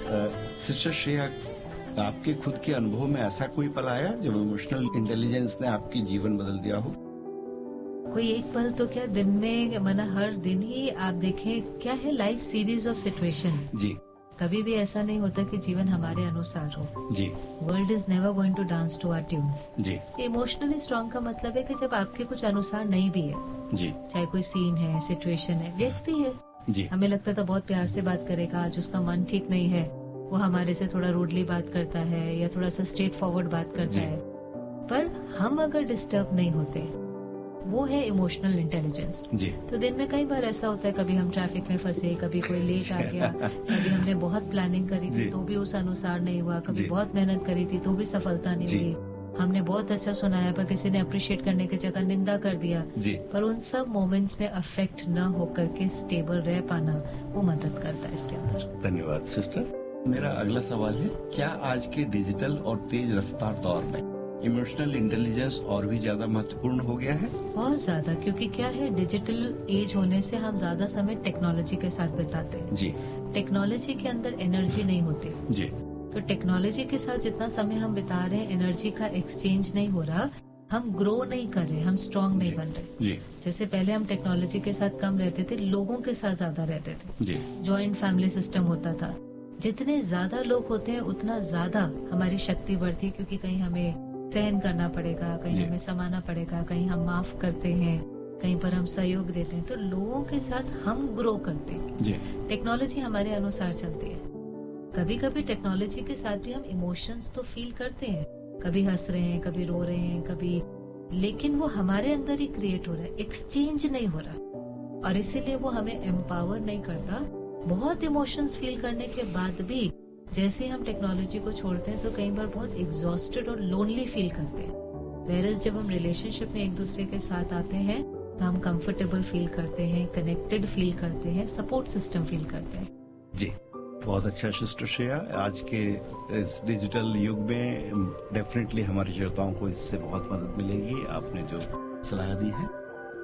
Sister Shreya, आपके खुद के अनुभव में ऐसा कोई पल आया जब इमोशनल इंटेलिजेंस ने आपकी जीवन बदल दिया हो? कोई एक पल तो क्या, दिन में माना हर दिन ही आप देखें, क्या है लाइफ सीरीज ऑफ सिचुएशन जी। कभी भी ऐसा नहीं होता कि जीवन हमारे अनुसार हो जी। World is never going to dance to our tunes ji. Emotionally strong का मतलब है कि जब आपके कुछ अनुसार नहीं भी है जी। चाहे कोई सीन है, सिचुएशन है, व्यक्ति है जी। हमें लगता था बहुत प्यार से बात करेगा, आज उसका मन ठीक नहीं है, वो हमारे से थोड़ा रूडली बात करता है या थोड़ा सा स्ट्रेट फॉरवर्ड बात करता है, पर हम अगर डिस्टर्ब नहीं होते, वो है इमोशनल इंटेलिजेंस। जी। तो दिन में कई बार ऐसा होता है, कभी हम ट्रैफिक में फंसे, कभी कोई लेट आ गया, कभी हमने बहुत प्लानिंग करी थी तो भी उस अनुसार नहीं हुआ, कभी बहुत मेहनत करी थी तो भी सफलता नहीं हुई, हमने बहुत अच्छा सुनाया पर किसी ने अप्रिशिएट करने की जगह निंदा कर दिया। पर उन सब मोमेंट्स में अफेक्ट न होकर के स्टेबल रह पाना, वो मदद करता है इसके अंदर। धन्यवाद सिस्टर। मेरा अगला सवाल है, क्या आज के डिजिटल और तेज रफ्तार दौर में इमोशनल इंटेलिजेंस और भी ज्यादा महत्वपूर्ण हो गया है? बहुत ज्यादा, क्योंकि क्या है, डिजिटल एज होने से हम ज्यादा समय टेक्नोलॉजी के साथ बिताते हैं। जी। टेक्नोलॉजी के अंदर एनर्जी नहीं होती। जी। तो टेक्नोलॉजी के साथ जितना समय हम बिता रहे हैं, एनर्जी का एक्सचेंज नहीं हो रहा, हम ग्रो नहीं कर रहे, हम स्ट्रांग नहीं बन रहे। जी। जैसे पहले हम टेक्नोलॉजी के साथ कम रहते थे, लोगों के साथ ज्यादा रहते थे। जी। जॉइंट फैमिली सिस्टम होता था। जितने ज्यादा लोग होते हैं उतना ज्यादा हमारी शक्ति बढ़ती है, क्योंकि कहीं हमें सहन करना पड़ेगा, कहीं हमें समाना पड़ेगा, कहीं हम माफ करते हैं, कहीं पर हम सहयोग देते हैं, तो लोगों के साथ हम ग्रो करते हैं। जी। टेक्नोलॉजी हमारे अनुसार चलती है। कभी कभी टेक्नोलॉजी के साथ भी हम इमोशंस तो फील करते हैं, कभी हंस रहे हैं, कभी रो रहे हैं, कभी, लेकिन वो हमारे अंदर ही क्रिएट हो रहा है, एक्सचेंज नहीं हो रहा, और इसीलिए वो हमें एम्पावर नहीं करता। बहुत इमोशंस फील करने के बाद भी जैसे हम टेक्नोलॉजी को छोड़ते हैं तो कई बार बहुत एग्जॉस्टेड और लोनली फील करते हैं। वेरएस जब हम रिलेशनशिप में एक दूसरे के साथ आते हैं तो हम कंफर्टेबल फील करते हैं, कनेक्टेड फील करते हैं, सपोर्ट सिस्टम फील करते हैं। जी, बहुत अच्छा सिस्टर श्रेया। आज के इस डिजिटल युग में डेफिनेटली हमारे श्रोताओं को इससे बहुत मदद मिलेगी, आपने जो सलाह दी है।